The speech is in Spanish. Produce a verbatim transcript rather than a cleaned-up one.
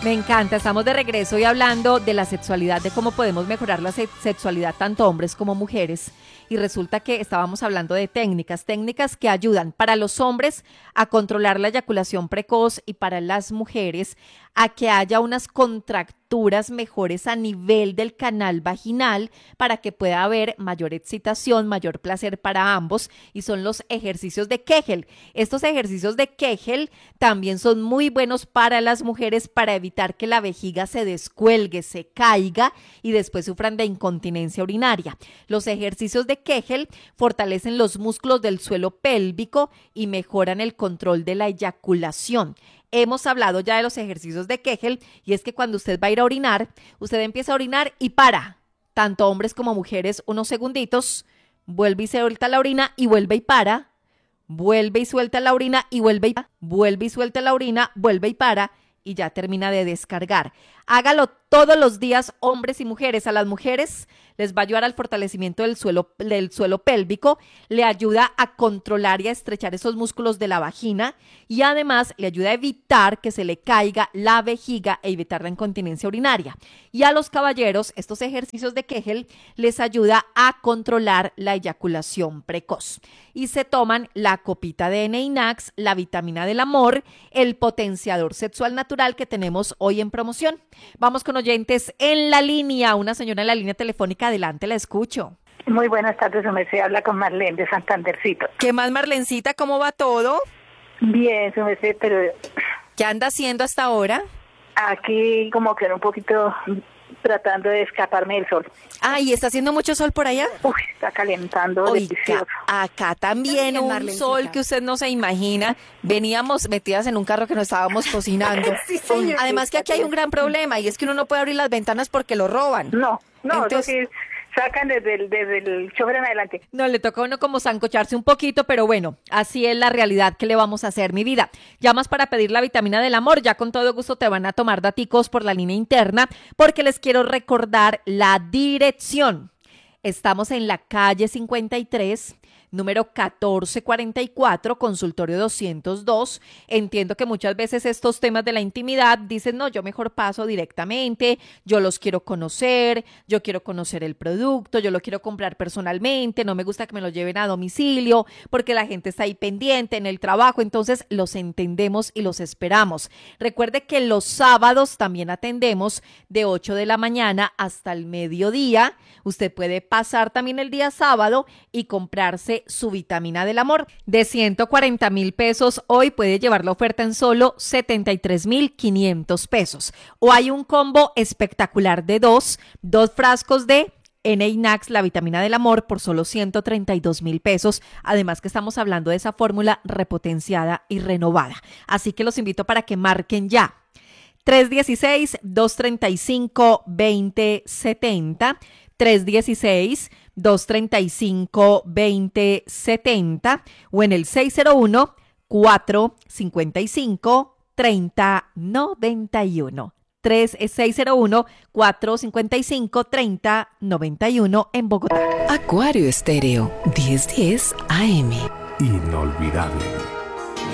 Me encanta, estamos de regreso y hablando de la sexualidad, de cómo podemos mejorar la se- sexualidad tanto hombres como mujeres. Y resulta que estábamos hablando de técnicas, técnicas que ayudan para los hombres a controlar la eyaculación precoz y para las mujeres a que haya unas contracturas mejores a nivel del canal vaginal para que pueda haber mayor excitación, mayor placer para ambos, y son los ejercicios de Kegel. Estos ejercicios de Kegel también son muy buenos para las mujeres para evitar que la vejiga se descuelgue, se caiga y después sufran de incontinencia urinaria. Los ejercicios de Kegel fortalecen los músculos del suelo pélvico y mejoran el control de la eyaculación. Hemos hablado ya de los ejercicios de Kegel y es que cuando usted va a ir a orinar, usted empieza a orinar y para, tanto hombres como mujeres, unos segunditos, vuelve y suelta la orina y vuelve y para, vuelve y suelta la orina y vuelve y para, vuelve y suelta la orina, vuelve y para y ya termina de descargar. Hágalo todos los días, hombres y mujeres. A las mujeres les va a ayudar al fortalecimiento del suelo, del suelo pélvico, le ayuda a controlar y a estrechar esos músculos de la vagina y además le ayuda a evitar que se le caiga la vejiga e evitar la incontinencia urinaria. Y a los caballeros, estos ejercicios de Kegel les ayuda a controlar la eyaculación precoz. Y se toman la copita de Eneinax, la vitamina del amor, el potenciador sexual natural que tenemos hoy en promoción. Vamos con oyentes en la línea, una señora en la línea telefónica, adelante, la escucho. Muy buenas tardes, su merced, habla con Marlene de Santandercito. ¿Qué más, Marlencita? ¿Cómo va todo? Bien, su merced, pero ¿Qué anda haciendo hasta ahora? aquí como que un poquito tratando de escaparme del sol. Ah, ¿y está haciendo mucho sol por allá? Uy, está calentando, Oiga, delicioso. acá también un Marlencita. sol que usted no se imagina. Veníamos metidas en un carro que nos estábamos cocinando. Sí, señor. Además que aquí hay un gran problema y es que uno no puede abrir las ventanas porque lo roban. No, no, Entonces- eso sí, sacan desde el, desde el chofer en adelante. No, le toca a uno como zancocharse un poquito, pero bueno, así es la realidad. ¿Qué le vamos a hacer, mi vida? Llamas para pedir la vitamina del amor, ya con todo gusto te van a tomar daticos por la línea interna, porque les quiero recordar la dirección. Estamos en la calle cincuenta y tres, número catorce cuarenta y cuatro, consultorio doscientos dos. Entiendo que muchas veces estos temas de la intimidad dicen, no, yo mejor paso directamente, yo los quiero conocer, yo quiero conocer el producto, yo lo quiero comprar personalmente, no me gusta que me lo lleven a domicilio porque la gente está ahí pendiente en el trabajo, entonces los entendemos y los esperamos. Recuerde que los sábados también atendemos de ocho de la mañana hasta el mediodía. Usted puede pasar también el día sábado y comprarse su vitamina del amor. De ciento cuarenta mil pesos, hoy puede llevar la oferta en solo setenta y tres mil quinientos pesos. O hay un combo espectacular de dos, dos frascos de Eneinax, la vitamina del amor, por solo ciento treinta y dos mil pesos. Además que estamos hablando de esa fórmula repotenciada y renovada. Así que los invito para que marquen ya. tres uno seis, dos tres cinco, dos cero siete cero, tres uno seis, dos tres cinco, dos cero siete cero o en el seis cero uno, cuatro cinco cinco, tres cero nueve uno. seis cero uno, cuatro cinco cinco, tres cero nueve uno en Bogotá. Acuario Estéreo, diez diez A M. Inolvidable.